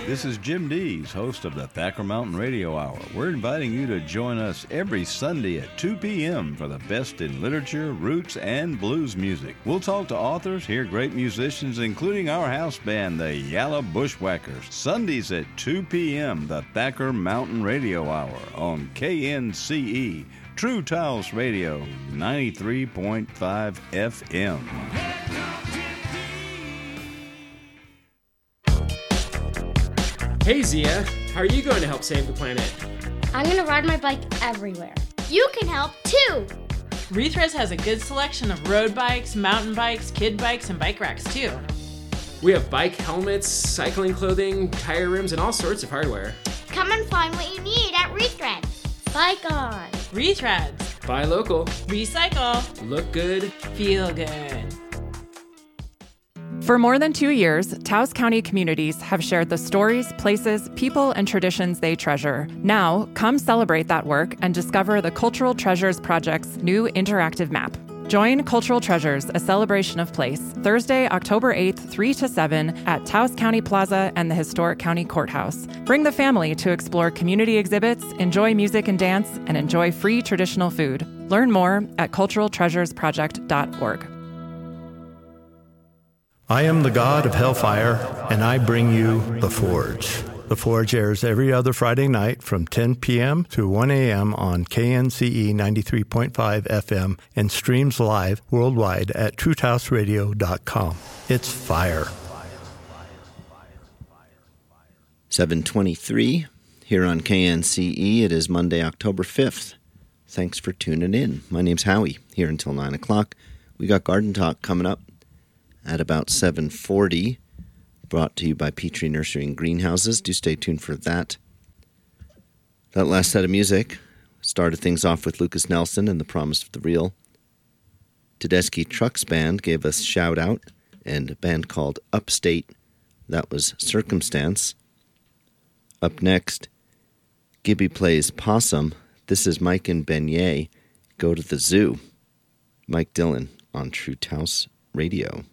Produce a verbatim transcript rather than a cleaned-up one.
This is Jim Dees, host of the Thacker Mountain Radio Hour. We're inviting you to join us every Sunday at two p.m. for the best in literature, roots, and blues music. We'll talk to authors, hear great musicians, including our house band, the Yalla Bushwhackers. Sundays at two p.m., the Thacker Mountain Radio Hour on K N C E, True Taos Radio, ninety-three point five F M. Hey Zia, how are you going to help save the planet? I'm going to ride my bike everywhere. You can help too! Rethreads has a good selection of road bikes, mountain bikes, kid bikes, and bike racks too. We have bike helmets, cycling clothing, tire rims, and all sorts of hardware. Come and find what you need at Rethreads. Bike on! Rethreads. Buy local. Recycle. Look good. Feel good. For more than two years, Taos County communities have shared the stories, places, people, and traditions they treasure. Now, come celebrate that work and discover the Cultural Treasures Project's new interactive map. Join Cultural Treasures, a celebration of place, Thursday, October eighth, three to seven at Taos County Plaza and the Historic County Courthouse. Bring the family to explore community exhibits, enjoy music and dance, and enjoy free traditional food. Learn more at cultural treasures project dot org. I am the god of Hellfire, and I bring you The Forge. The Forge airs every other Friday night from ten p.m. to one a.m. on K N C E ninety-three point five F M and streams live worldwide at true taos radio dot com. It's fire. seven twenty-three here on K N C E. It is Monday, October fifth. Thanks for tuning in. My name's Howie, here until nine o'clock. We got Garden Talk coming up at about seven forty, brought to you by Petrie Nursery and Greenhouses. Do stay tuned for that. That last set of music started things off with Lucas Nelson and The Promise of the Real. Tedeschi Trucks Band gave us Shout Out, and a band called Upstate, that was Circumstance. Up next, Gibby plays Possum. This is Mike and Beignet, Go to the Zoo. Mike Dillon on True Taos Radio.